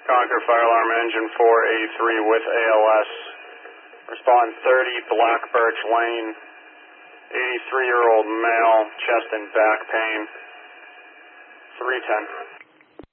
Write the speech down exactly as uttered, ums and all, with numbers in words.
Concord Fire Alarm Engine four eighty-three with A L S. Respond thirty Black Birch Lane. eighty-three-year-old male, chest and back pain. three ten.